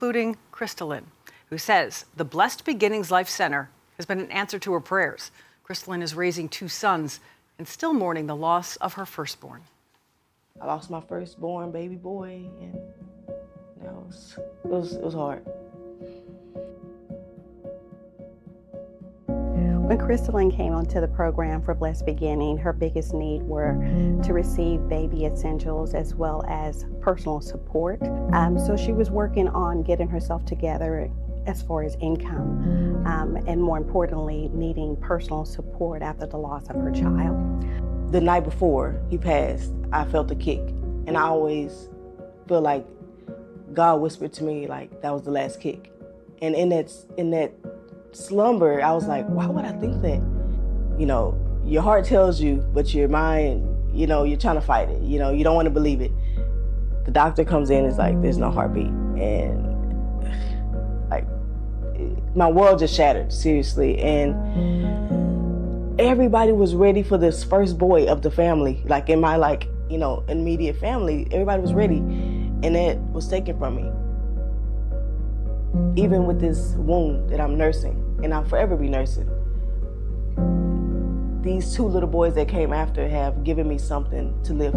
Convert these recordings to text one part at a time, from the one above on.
including Crystalline, who says the Blessed Beginnings Life Center has been an answer to her prayers. Crystalline is raising 2 sons and still mourning the loss of her firstborn. I lost my firstborn baby boy, and it was hard. When Crystalline came onto the program for Blessed Beginning, her biggest need were to receive baby essentials as well as personal support. So she was working on getting herself together as far as income, and more importantly, needing personal support after the loss of her child. The night before he passed, I felt a kick, and I always feel like God whispered to me like that was the last kick. And in that slumber, I was like, why would I think that? You know, your heart tells you, but your mind, you know, you're trying to fight it. You know, you don't want to believe it. The doctor comes in, it's like, there's no heartbeat. And like, my world just shattered, seriously. And everybody was ready for this first boy of the family. Like in my, like, you know, immediate family, everybody was ready. And it was taken from me. Even with this wound that I'm nursing, and I'll forever be nursing, these 2 little boys that came after have given me something to live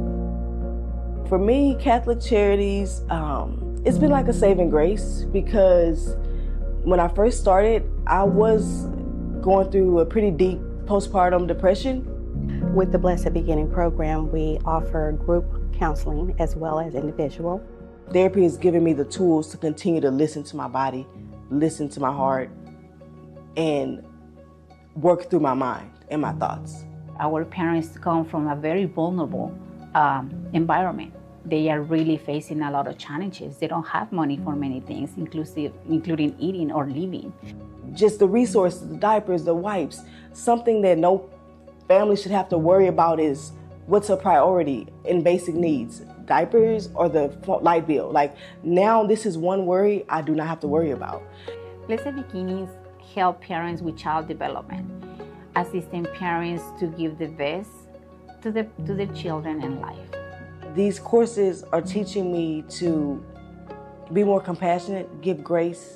for. For me, Catholic Charities, it's been like a saving grace, because when I first started, I was going through a pretty deep postpartum depression. With the Blessed Beginning program, we offer group counseling as well as individual. Therapy has given me the tools to continue to listen to my body, listen to my heart, and work through my mind and my thoughts. Our parents come from a very vulnerable environment. They are really facing a lot of challenges. They don't have money for many things, including eating or living. Just the resources, the diapers, the wipes, something that no family should have to worry about is what's a priority in basic needs. Diapers or the light bill. Like now this is one worry I do not have to worry about. Blessed Beginnings help parents with child development, assisting parents to give the best to their children in life. These courses are teaching me to be more compassionate, give grace,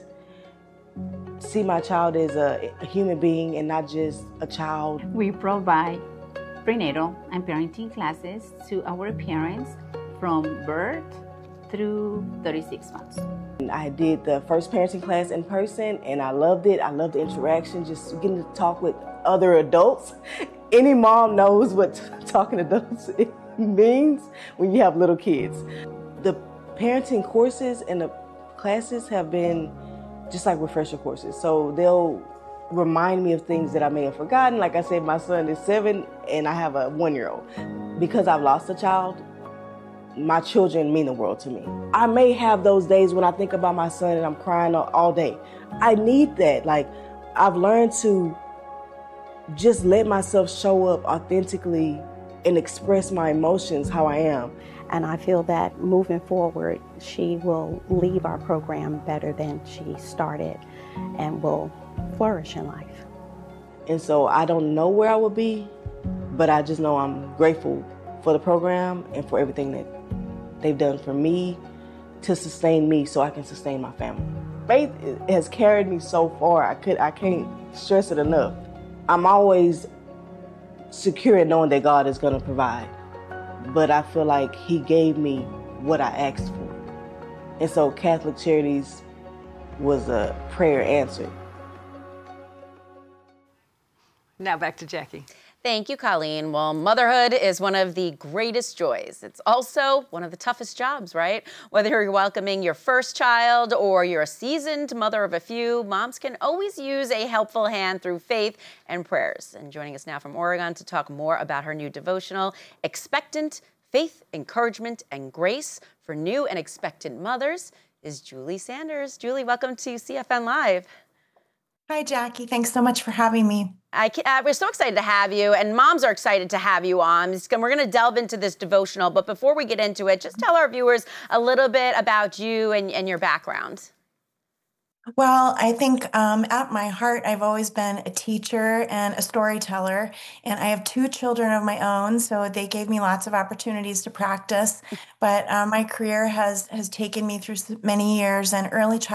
see my child as a human being and not just a child. We provide prenatal and parenting classes to our parents from birth through 36 months. I did the first parenting class in person and I loved it. I loved the interaction, just getting to talk with other adults. Any mom knows what talking to adults means when you have little kids. The parenting courses and the classes have been just like refresher courses. So they'll remind me of things that I may have forgotten. Like I said, my son is 7 and I have a 1-year-old. Because I've lost a child, my children mean the world to me. I may have those days when I think about my son and I'm crying all day. I need that. Like, I've learned to just let myself show up authentically and express my emotions how I am. And I feel that moving forward, she will leave our program better than she started and will flourish in life. And so I don't know where I will be, but I just know I'm grateful for the program and for everything that they've done for me to sustain me so I can sustain my family. Faith has carried me so far, I can't stress it enough. I'm always secure in knowing that God is going to provide, but I feel like He gave me what I asked for. And so Catholic Charities was a prayer answered. Now back to Jackie. Thank you, Colleen. Well, motherhood is one of the greatest joys. It's also one of the toughest jobs, right? Whether you're welcoming your first child or you're a seasoned mother of a few, moms can always use a helpful hand through faith and prayers. And joining us now from Oregon to talk more about her new devotional, Expectant, Faith, Encouragement, and Grace for New and Expectant Mothers, is Julie Sanders. Julie, welcome to CFN Live. Hi, Jackie. Thanks so much for having me. We're so excited to have you, and moms are excited to have you on. We're going to delve into this devotional, but before we get into it, just tell our viewers a little bit about you and your background. Well, I think at my heart, I've always been a teacher and a storyteller. And I have two children of my own, so they gave me lots of opportunities to practice. But my career has taken me through many years, and early childhood